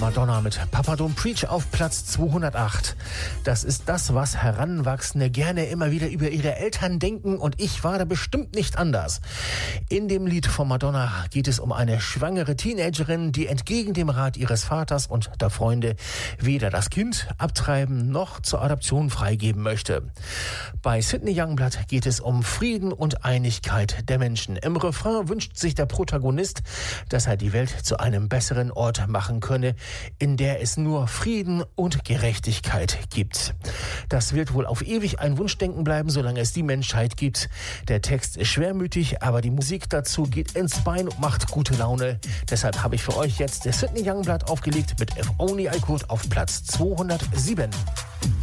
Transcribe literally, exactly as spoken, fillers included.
Madonna mit Papa Don't Preach auf Platz zweihundertacht. Das ist das, was Heranwachsende gerne immer wieder über ihre Eltern denken, und ich war da bestimmt nicht anders. In dem Lied von Madonna geht es um eine schwangere Teenagerin, die entgegen dem Rat ihres Vaters und der Freunde weder das Kind abtreiben noch zur Adoption freigeben möchte. Bei Sidney Youngblood geht es um Frieden und Einigkeit der Menschen. Im Refrain wünscht sich der Protagonist, dass er die Welt zu einem besseren Ort machen könne, in der es nur Frieden und Gerechtigkeit gibt. Das wird wohl auf ewig ein Wunschdenken bleiben, solange es die Menschheit gibt. Der Text ist schwermütig, aber die Musik dazu geht ins Bein und macht gute Laune. Deshalb habe ich für euch jetzt der Sidney Youngblood aufgelegt mit If Only I Could auf Platz zweihundertsieben.